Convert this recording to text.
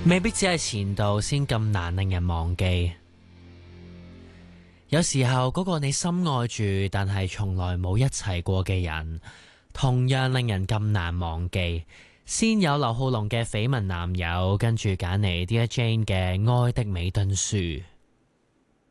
未必只係前度先咁難令人忘記。有時候嗰個你深愛住但係從來冇一齊過嘅人，同樣令人咁難忘記。先有劉浩龍嘅緋聞男友，跟住揀嚟 Dear Jane 嘅愛的美敦書。